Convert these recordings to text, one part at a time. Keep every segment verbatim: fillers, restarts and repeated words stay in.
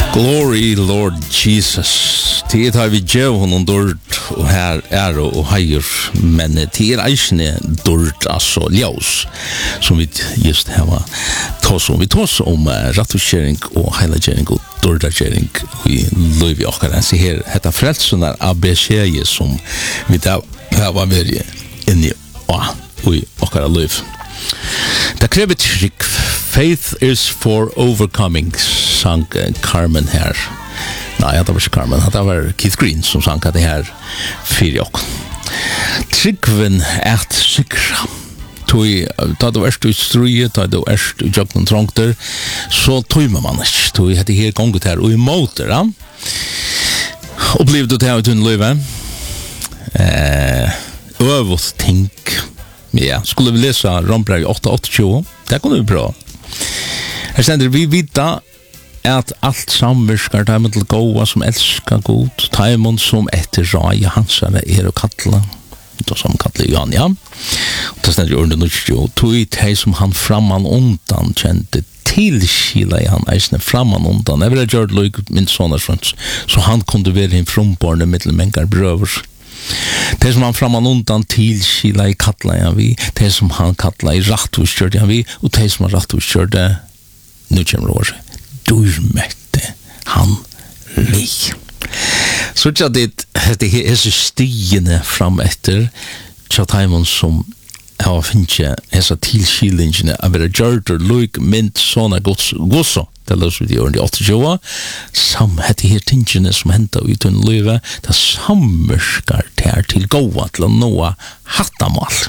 Glory, Lord Jesus. Tid har vi djev honom dårt, og her er og heier, men tid er eisne dårt, altså ljøs, som vi just har tås om. Vi tås om uh, rattuskjering og heilagjering og dårdagjering i løyvi okkar. Så her, hetta frelsen er A B C som vi da har vært inni og i okkar løyv. Det krever trygg. Faith is for overcoming, sang Carmen her. Nei, det var ikke Carmen, det var Keith Green som sang det her fyrir okk. Tryggven er sikra. Da du erst i strøye, da du erst i jøkken trångter, så tøymer man ikke. Tøy hette her gonget her, og i måter, ja. Opplevde du det her uten løyve? Eh, øvått ting. Ja, skulle vi lesa Rombrevet åtta tjugoåtta? Det kunne vi prøve. Her stender vi vita at alt samvirskar taimon til goa som elskar god, taimon som etter raja hansare er å kalla, da som kalla Johan, ja. Og det stender i ørne nutjo, tog tei som han framman undan kjente tilskila i han eisne framman undan, jeg vil ha gjort loik min sånne sånt, så han kunne være en frumborne mittelmengar brøver. Det som han framman undan tilskila i kalla ja vi, det som han kalla i rattvistgjørde ja vi, og det som han rattvistgjørde, nu kommer året, durmette han li. Så tja det, det er så stigende fram etter, tja taimon som har finnst hessa tilskilingene av vera gjørder, loik, mint, sånne gods, gosso, det løs vi i årene åtta tjugoåtta, sam hette her tingene som henta ut under livet, det samverskar ter til goa til å nå hattamal.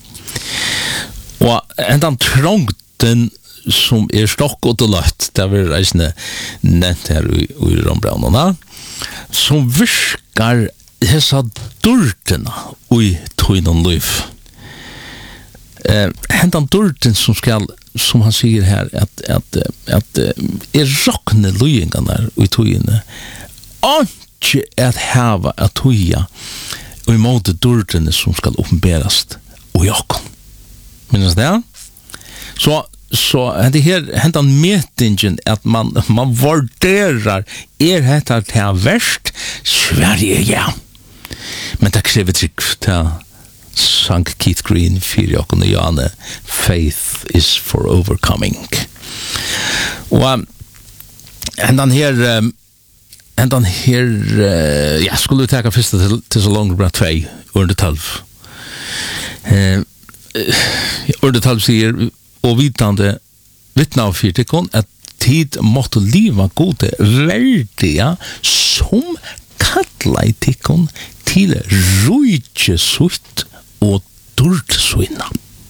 Og endan trångten som er stokk og løtt, det er reisende nevnt her i, i Rombraunene, som virkar hessa dørtene i tøynen liv. Eh, hendan dørten som skal, som han sier her, at, at, at er rokne løyingene i tøyene, ikke at hava at tøya, og i måte dørtene som skal oppenberast og jakken. Minnes det? Så Så det her hentan metingen at man man vurderar er hetta til verst Sverige ja. Men det krever trygg til sang Keith Green fyrir okkur og Jane, faith is for overcoming. Og hentan her hentan her ja, skulle vi teka fyrsta til, til så langt bra tvei under tolv. Eh, under tolv sier og vitande vittna av fyrtikon at tid måtte liva gode verdiga som kalla i tikon til rujtje sutt og dårtsvinna.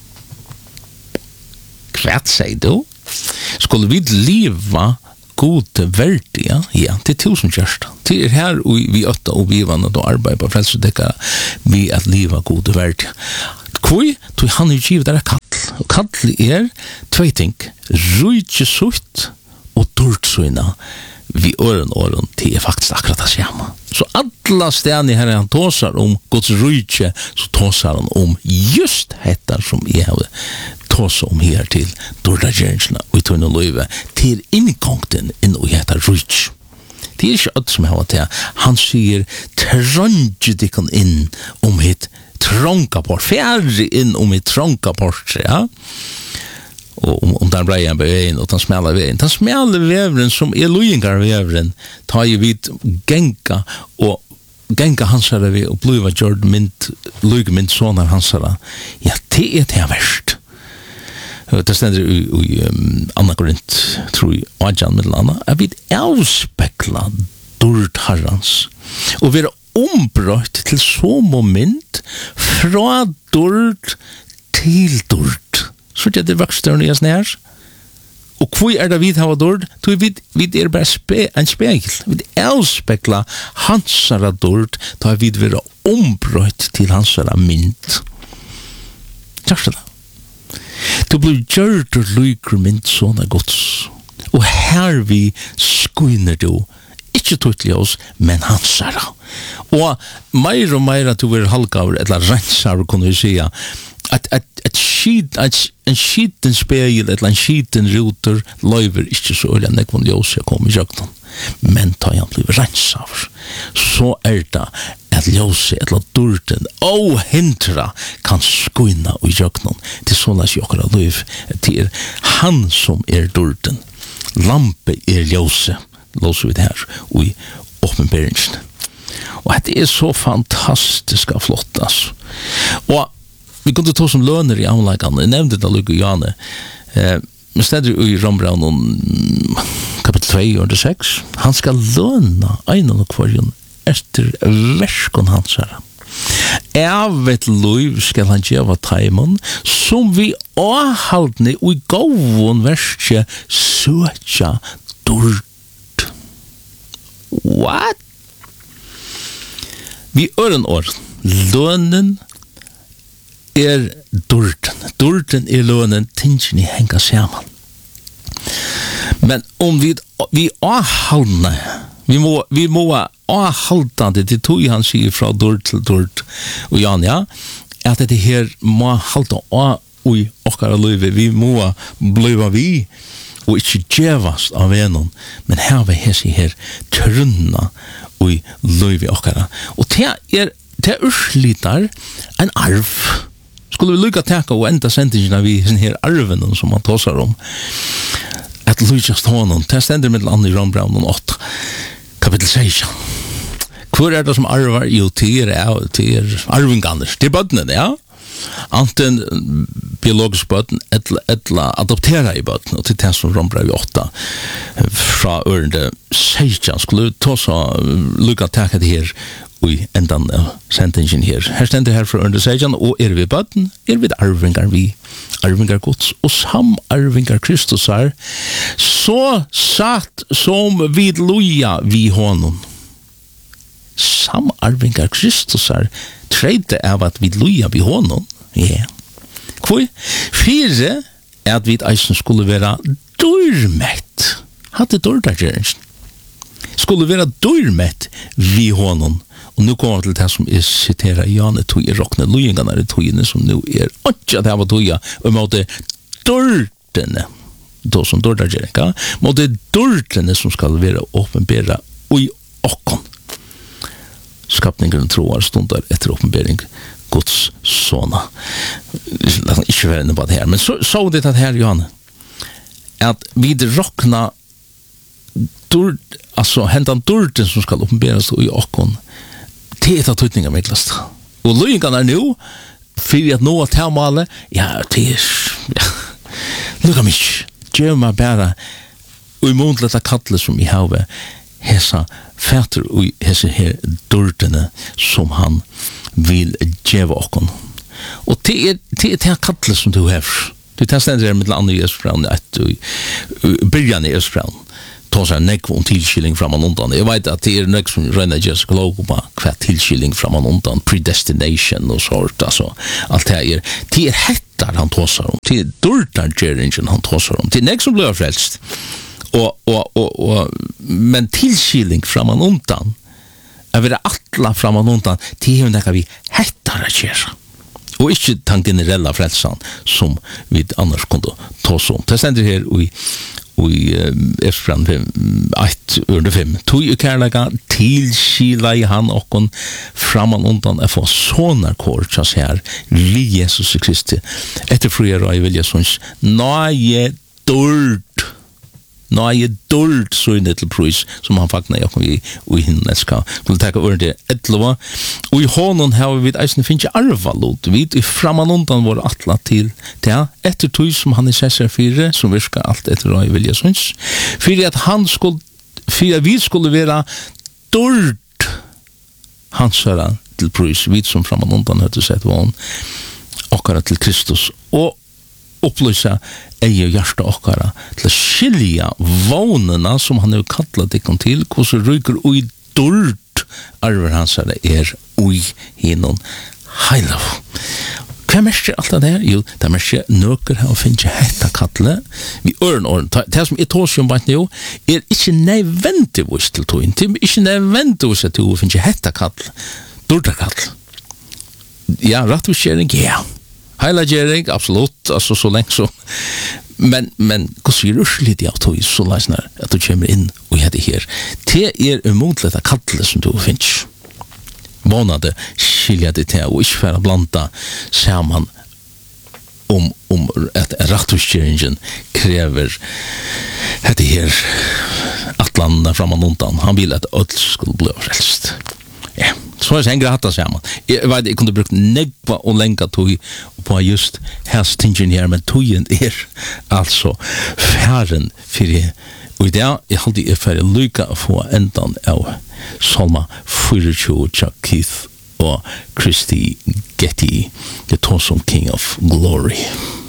Hva sier du? Skulle vi liva gode verdiga? Ja, til tusen kjørsta. Til er her vi øtta og vi vannet og arbeid på frelsedekka vi at liva gode verdiga. Kvoi, tog han er givet der kall. Og kall er tvei ting. Rujtje sutt og dårtsvinna vi øren åren til er faktisk akkurat det samme. Så alla stedene her han tåsar om Guds rujtje, så tåsar han om just dette som jeg har tåsar om her til dårdagjeringsene og i tøyne løyve til inngångten inn og hette rujtje. Det er ikke alt som jeg har til. Han sier, trønge dikken inn om hitt trånga port, færre inn om hitt trånga port, ja. Og om, om den breien veien, og den smale veien. Den smale veveren som er løyingar veveren, tar jeg vidt genka, og genka hansara vi, og bliva gjord mynd, løyge mynd sånne hansara. Ja, det er det verst. Det stender i, i um, Anna Korint, tror jeg, og Adjan med Anna, er vi avspekla dård herrans, og vi er ombrøtt til så moment fra dård til dård. Så det er det vokstørende jeg snær. Og hvor er det vi har dård? Vi, vi er bare spe, en spegel. Vi avspekla hansara dård, da vi vil være ombrøtt til hansara mynd. Takk til det. Du blir gjørt og lykker mynd sånne gods. Og her vi skuiner du, ikke tøytlig oss, men hansara. Og meir og meir at du vil halkaver, eller rensar, kunne vi sige, at, at, at, skit, at en skiten spegel, eller en skiten ruter, løyver ikke så øyne, nekvann ljøs jeg kom i jøkken. men tar han blir rensa så er det at ljøse eller durten og hindra kan skuina og jøknon til sånne jokkara liv til han som er durten lampe er ljøse låser vi det her og i åpenberingen og det er så fantastisk og flott altså. Og vi kunne ta som løner i anleggene jeg nevnte det Luke og Jane eh, men stedet i Rombraun kapitel två og seks han skal løna egnan og kvarjon efter verskon hans her. Av et liv skal han gjøre taimon, som vi avhaldne og i gåvån verskje søtja dård. What? Vi øren år, lønnen er dården. Dården er lønnen, tingene henger sammen. Men om vi, vi avhaldne, vi må, vi må avhaldande til tog han sier fra dård til dård, og Jan, ja, at det her må halda av i okkara livet, vi må bliva vi, og ikke djevast av venom, men her vi hesi her trunna i livet okkara. Og det er, det er urslitar en arv. Skulle vi lykka teka og enda sendingen av vi her arven som man tåsar om, at lykast honom, det stender med andre i Rombraun åtta, kapitel seks. Hvor er det som arvar? Jo, til er, til er arvingander, til bøttene, ja. Anten biologisk bøtten, etla adoptera i bøtten, og til det som Rombraun åtta, fra ørende seks, skulle ta så lykka teka det her, og endan sentingen her. Her stender her fra ørende seks, og er vi bøtten, er vi arvingar vi, arvingar gods, og samarvingar Kristus er, så satt som vid loja vi honom. Samarvingar Kristus er, tredje av at vid loja vi honom, ja. Yeah. Hvor? Fire er at vi eisen skulle være dyrmett. Hadde dyrdagjøringen. Skulle være dyrmett vi honom. Og nu kommer til det som jeg siterer Jane tog i råkne lojingarna i togene som nu er åtja det av toga og måtte dyrtene då som dyrdagjøringa måtte dyrtene som skal være åpenbæra og i okkon. Skapningen troar stundar etter åpenbæring Guds såna. La oss ikke være inne på det her. Men så, så det at her, Johan, at vi råkna dyrt, altså hentan dyrten som skal åpenbæras i okkon, det er tøytninga miklast. Og løyingan er nu, fyrir at nå at tæmale, ja, det er, ja, lukka mykje. Gjør meg bare, og i månedlet av kattle som vi har, hesa fætter og hese her dyrtene som han vil gjeva okkon. Og det er det er kattle som du har. Det er stendet her med andre i Østbraun, og byrjan i Østbraun. Ta seg nekv om tilskilling framan undan. Jeg vet at det er nekv som røyner Jessica Logo på hva tilskilling framan undan, predestination og sånt, altså, alt det er. Det er hettar han tåsar om, det er dyrtargjeringen han tåsar om, det er nekv som blir frelst. Og, og, og, og, men tilskilling framan undan, er vi atla framan undan, det er jo nekva vi hettar a kjera. Og ikke den generella frelsan som vi annars kunne tås om. Det stender her i og i Efran ett ur fem tog i kærlega tilskila i han okkon framan undan er få sånar kortsas her vi Jesus Kristi etter fruer og i vilja sånns nøye dård nøye dård så i nettel prøys som han fakna i okkon i i hinneska vil takka ordet etlova og i hånden har vi eisen finnje arva lot vi i framan undan vår atla til ja, etter tog som han i sesser fire som virka alt etter og i vilja sånns fyrir at han skulle fyrir at vi skulle være dård hans høra til prøys vi som framan undan høyde sett vann okkara til Kristus og upplysa eie hjärsta okkara til å skilja vånene som han har kallat ikon til hvordan ryker ui dård arver hans er ui hinnon heila. Hva merker alt det her? Jo, det merker nøkker her og finner hetta kattle vi øren åren. Det som er tås om bant nå er ikke nødvendigvis til tog det er ikke nødvendigvis til å finne hetta kattle dårda kattle ja, rett og skjering, ja Hela Jerry, absolut, alltså så länge så. Men men hur ser du lite av tog så läsnar att du kommer in och heter här. Det är emotligt att kalla som du finns. Månade skilja det till och inte för att blanda samman om om att rättviseringen kräver att det här att landa framan undan. Han vill att allt skulle bli frälst. Ja, så är det en grata samman. Jag vet jag kunde brukt negva och länka tog på just hästingen här, men togen är alltså färren för det. Och det är alltid är för lycka att få ändan av Salma fyrtio Chuck Keith och Christy Getty, the Awesome King of Glory.